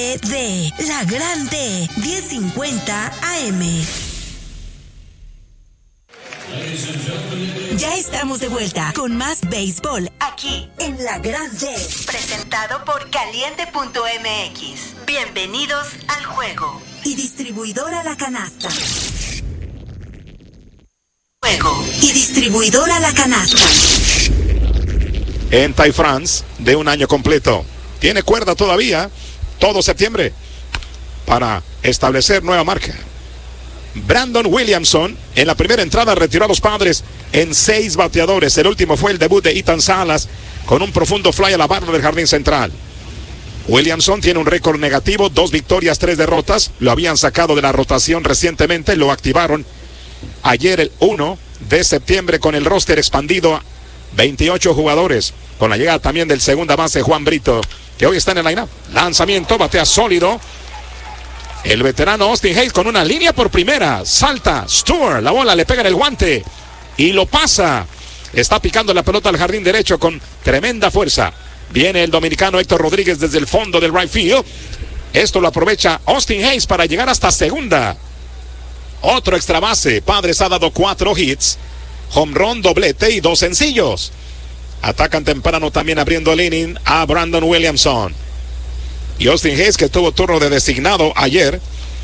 tarde de La Grande 1050 AM. Ya estamos de vuelta con más béisbol aquí en La Grande, presentado por Caliente.mx. Bienvenidos al juego. Y distribuidora La Canasta. Juego y distribuidora La Canasta. En Ty France, de un año completo. Tiene cuerda todavía, todo septiembre, para establecer nueva marca. Brandon Williamson, en la primera entrada, retiró a los Padres en 6 bateadores. El último fue el debut de Ethan Salas, con un profundo fly a la barra del jardín central. Williamson tiene un récord negativo, 2 victorias, 3 derrotas. Lo habían sacado de la rotación recientemente, lo activaron ayer el 1 de septiembre con el roster expandido a 28 jugadores, con la llegada también del segunda base Juan Brito, que hoy está en el line-up. Lanzamiento, batea sólido. El veterano Austin Hayes con una línea por primera. Salta Stewart, la bola le pega en el guante y lo pasa. Está picando la pelota al jardín derecho con tremenda fuerza. Viene el dominicano Héctor Rodríguez desde el fondo del right field. Esto lo aprovecha Austin Hayes para llegar hasta segunda. Otro extra base. Padres ha dado 4 hits, home run, doblete y 2 sencillos. Atacan temprano también abriendo el inning a Brandon Williamson. Y Austin Hayes, que tuvo turno de designado ayer.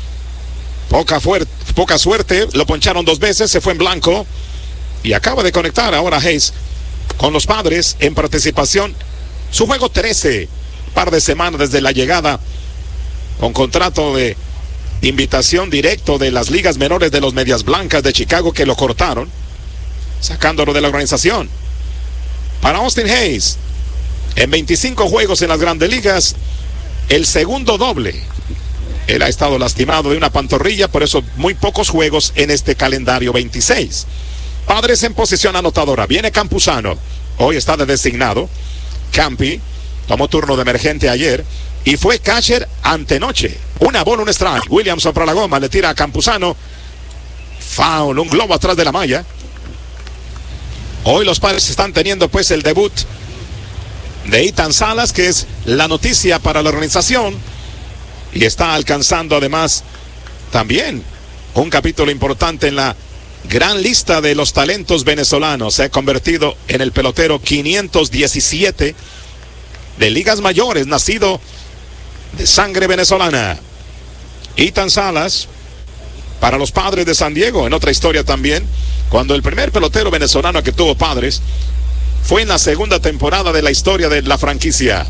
Poca suerte, lo poncharon 2 veces, se fue en blanco. Y acaba de conectar ahora Hayes con los Padres en participación. Su juego 13, par de semanas desde la llegada, con contrato de invitación directo de las ligas menores de los Medias Blancas de Chicago, que lo cortaron, sacándolo de la organización. Para Austin Hayes, en 25 juegos en las Grandes Ligas, el segundo doble. Él ha estado lastimado de una pantorrilla, por eso muy pocos juegos en este calendario 26. Padres en posición anotadora. Viene Campuzano, hoy está de designado. Campi tomó turno de emergente ayer y fue catcher antenoche. Una bola, un strike. Williamson para la goma, le tira a Campuzano. Foul, un globo atrás de la malla. Hoy los Padres están teniendo pues el debut de Ethan Salas, que es la noticia para la organización, y está alcanzando además también un capítulo importante en la gran lista de los talentos venezolanos. Se ha convertido en el pelotero 517 de ligas mayores, nacido de sangre venezolana. Ethan Salas para los Padres de San Diego, en otra historia también, cuando el primer pelotero venezolano que tuvo Padres fue en la segunda temporada de la historia de la franquicia,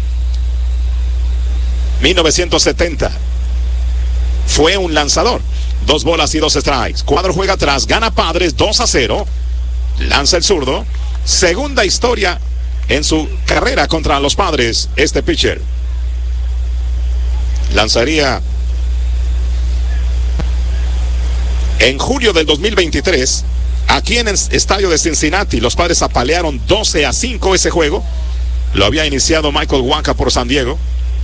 1970. Fue un lanzador, 2 bolas y 2 strikes. Cuadro juega atrás, gana Padres 2-0. Lanza el zurdo. Segunda historia en su carrera contra los Padres, este pitcher. Lanzaría en julio del 2023. Aquí en el estadio de Cincinnati, los Padres apalearon 12-5 ese juego. Lo había iniciado Michael Wacha por San Diego.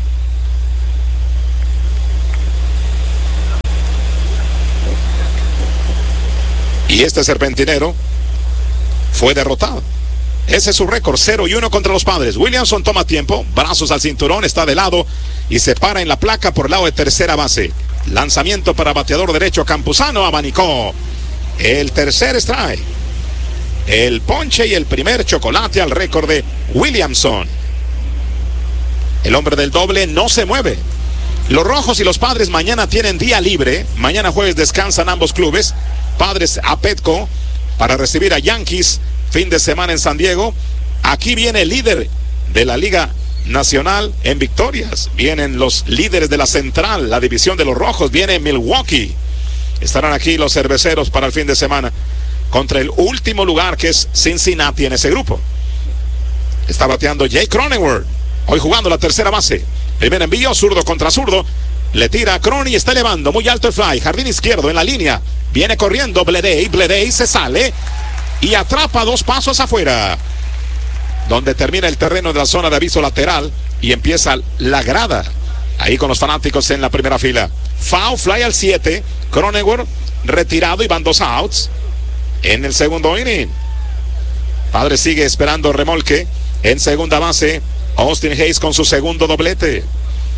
Y este serpentinero fue derrotado. Ese es su récord, 0-1 contra los Padres. Williamson toma tiempo, brazos al cinturón, está de lado y se para en la placa por el lado de tercera base. Lanzamiento para bateador derecho, Campuzano abanicó el tercer strike. El ponche y el primer chocolate al récord de Williamson. El hombre del doble no se mueve. Los Rojos y los Padres mañana tienen día libre. Mañana jueves descansan ambos clubes. Padres a Petco para recibir a Yankees. Fin de semana en San Diego. Aquí viene el líder de la Liga Nacional en victorias. Vienen los líderes de la Central, la división de los Rojos. Viene Milwaukee. Estarán aquí los cerveceros para el fin de semana contra el último lugar, que es Cincinnati, en ese grupo. Está bateando Jake Cronenworth, hoy jugando la tercera base. Primer envío, zurdo contra zurdo. Le tira a Crony, está elevando muy alto el fly. Jardín izquierdo en la línea. Viene corriendo Bleday se sale y atrapa 2 pasos afuera, donde termina el terreno de la zona de aviso lateral y empieza la grada. Ahí con los fanáticos en la primera fila. Foul fly al 7. Cronenworth retirado y van 2 outs en el segundo inning. Padre sigue esperando remolque en segunda base. Austin Hayes con su segundo doblete.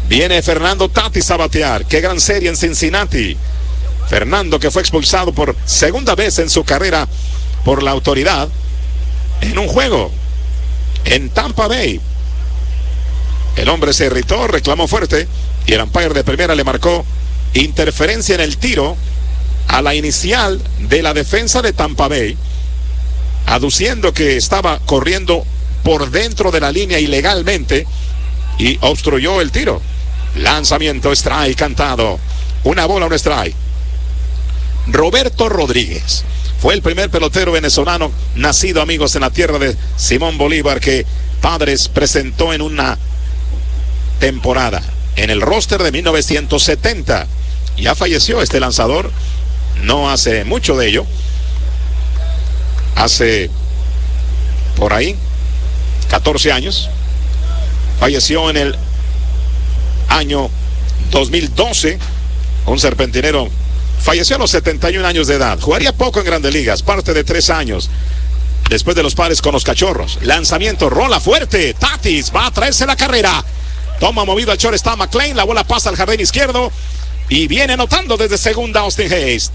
Viene Fernando Tatis a batear. Qué gran serie en Cincinnati. Fernando, que fue expulsado por segunda vez en su carrera por la autoridad en un juego en Tampa Bay. El hombre se irritó, reclamó fuerte y el umpire de primera le marcó interferencia en el tiro a la inicial de la defensa de Tampa Bay, aduciendo que estaba corriendo por dentro de la línea ilegalmente y obstruyó el tiro. Lanzamiento, strike cantado. Una bola, un strike. Roberto Rodríguez fue el primer pelotero venezolano nacido, amigos, en la tierra de Simón Bolívar, que Padres presentó en una temporada en el roster de 1970. Ya falleció este lanzador no hace mucho de ello, hace por ahí 14 años. Falleció en el año 2012. Un serpentinero falleció a los 71 años de edad. Jugaría poco en Grandes Ligas, parte de 3 años después de los Padres con los Cachorros. Lanzamiento, rola fuerte. Tatis va a traerse la carrera. Toma movido al shortstop McLean. La bola pasa al jardín izquierdo y viene anotando desde segunda Austin Hayes.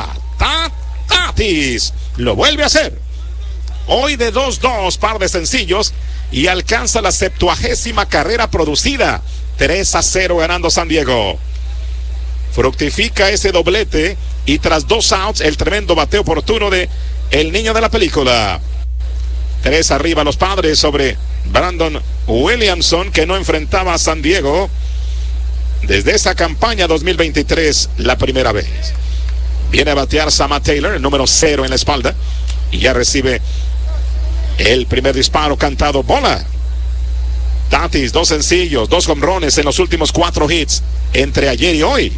Tatis lo vuelve a hacer. Hoy de 2-2, par de sencillos, y alcanza la 70ª carrera producida. 3-0 ganando San Diego. Fructifica ese doblete y tras 2 outs el tremendo bateo oportuno de el niño de la película. 3 arriba los Padres sobre Brandon Williamson, que no enfrentaba a San Diego desde esa campaña 2023 la primera vez. Viene a batear Samad Taylor, el número 0 en la espalda, y ya recibe el primer disparo cantado. Bola. Tatis, 2 sencillos, 2 jonrones en los últimos 4 hits entre ayer y hoy.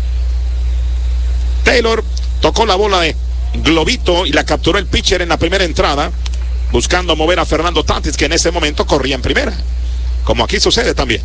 Taylor tocó la bola de globito y la capturó el pitcher en la primera entrada, buscando mover a Fernando Tatis, que en ese momento corría en primera, como aquí sucede también.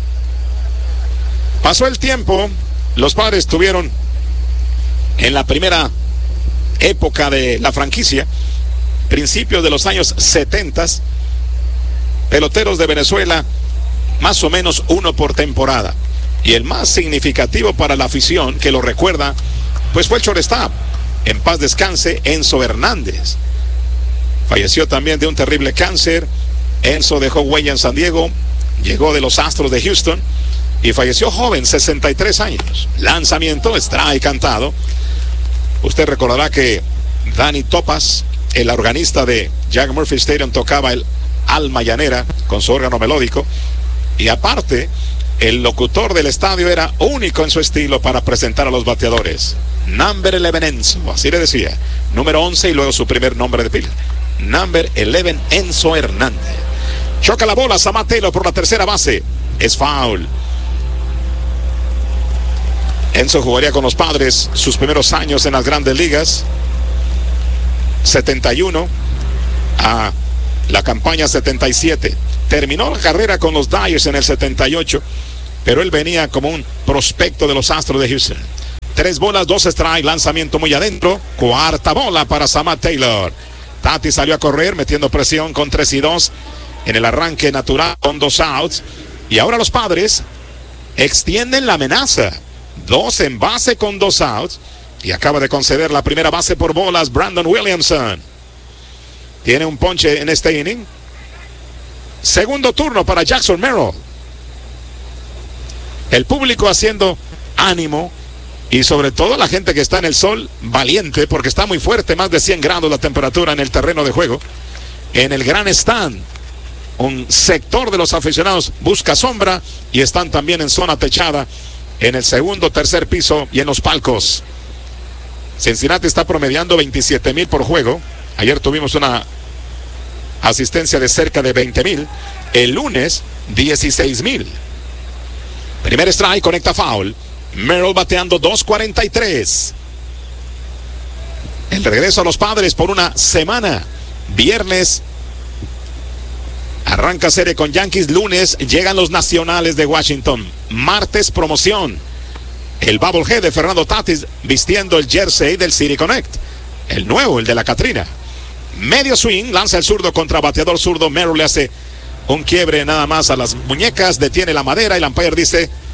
Pasó el tiempo, los Padres tuvieron en la primera época de la franquicia, principios de los años 70, peloteros de Venezuela, más o menos 1 por temporada. Y el más significativo para la afición, que lo recuerda, pues fue el shortstop, en paz descanse, Enzo Hernández. Falleció también de un terrible cáncer. Enzo dejó huella en San Diego, llegó de los Astros de Houston y falleció joven, 63 años. Lanzamiento, strike cantado. Usted recordará que Danny Topas, el organista de Jack Murphy Stadium, tocaba el alma llanera con su órgano melódico, y aparte el locutor del estadio era único en su estilo para presentar a los bateadores. Number 11 Enzo, así le decía, número 11 y luego su primer nombre de pila. Number 11 Enzo Hernández. Choca la bola Samad Taylor por la tercera base, es foul. Enzo jugaría con los Padres sus primeros años en las Grandes Ligas, 71 a la campaña 77. Terminó la carrera con los Dyers en el 78, pero él venía como un prospecto de los Astros de Houston. 3 bolas, 2 strikes, lanzamiento muy adentro. Cuarta bola para Samad Taylor. Tatis salió a correr metiendo presión con 3-2 en el arranque natural con 2 outs. Y ahora los Padres extienden la amenaza. 2 en base con 2 outs. Y acaba de conceder la primera base por bolas Brandon Williamson. Tiene un ponche en este inning. Segundo turno para Jackson Merrill. El público haciendo ánimo, y sobre todo la gente que está en el sol, valiente, porque está muy fuerte, más de 100 grados la temperatura en el terreno de juego. En el gran stand, un sector de los aficionados busca sombra y están también en zona techada, en el segundo, tercer piso y en los palcos. Cincinnati está promediando 27,000 por juego. Ayer tuvimos una asistencia de cerca de 20,000. El lunes, 16,000. Primer strike, conecta foul. Merrill bateando 2.43. El regreso a los Padres por una semana. Viernes arranca serie con Yankees. Lunes llegan los Nacionales de Washington. Martes promoción. El bobblehead de Fernando Tatis vistiendo el jersey del City Connect. El nuevo, el de la Catrina. Medio swing, lanza el zurdo contra bateador zurdo. Merrill le hace un quiebre nada más a las muñecas, detiene la madera y el umpire dice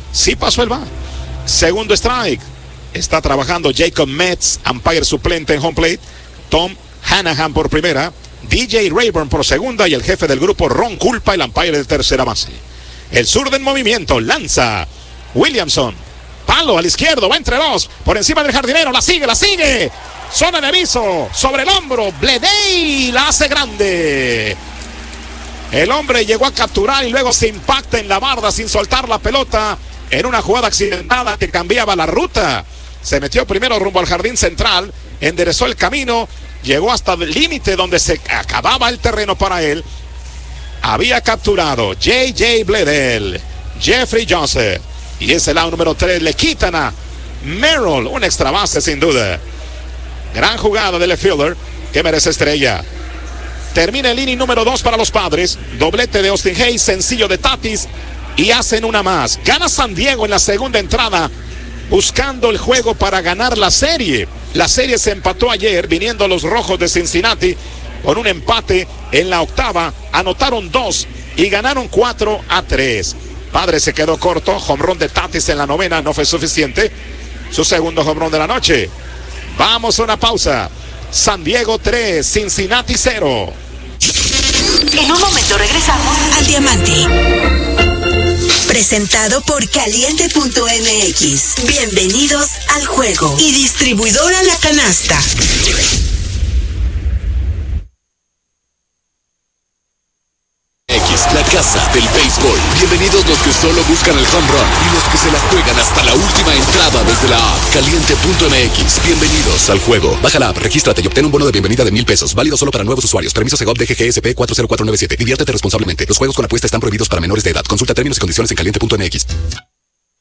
Sí pasó el VAR. Segundo strike. Está trabajando Jacob Metz, umpire suplente en home plate. Tom Hanahan por primera. DJ Rayburn por segunda. Y el jefe del grupo, Ron Culpa, el umpire de tercera base. El zurdo en movimiento. Lanza Williamson. Palo al izquierdo. Va entre dos. Por encima del jardinero. La sigue. Zona de aviso. Sobre el hombro. Bleday la hace grande. El hombre llegó a capturar y luego se impacta en la barda sin soltar la pelota. En una jugada accidentada que cambiaba la ruta. Se metió primero rumbo al jardín central. Enderezó el camino. Llegó hasta el límite donde se acababa el terreno para él. Había capturado J.J. Bledel, Jeffrey Joseph. Y ese lado número 3 le quitan a Merrill. Un extra base sin duda. Gran jugada del left fielder que merece estrella. Termina el inning número 2 para los Padres. Doblete de Austin Hayes, sencillo de Tatis. Y hacen una más. Gana San Diego en la segunda entrada, buscando el juego para ganar la serie. La serie se empató ayer, viniendo los Rojos de Cincinnati con un empate en la octava. Anotaron 2 y ganaron 4-3. Padre se quedó corto. Home run de Tatis en la novena no fue suficiente. Su segundo home run de la noche. Vamos a una pausa. San Diego 3, Cincinnati 0. En un momento regresamos al Diamante. Presentado por Caliente.mx. Bienvenidos al juego. Y distribuidora La Canasta. La casa del béisbol. Bienvenidos los que solo buscan el home run y los que se la juegan hasta la última entrada desde la app Caliente.mx. Bienvenidos al juego. Baja la app, regístrate y obtén un bono de bienvenida de $1,000. Válido solo para nuevos usuarios. Permiso Segov DGGSP 40497. Diviértete responsablemente. Los juegos con apuesta están prohibidos para menores de edad. Consulta términos y condiciones en Caliente.mx.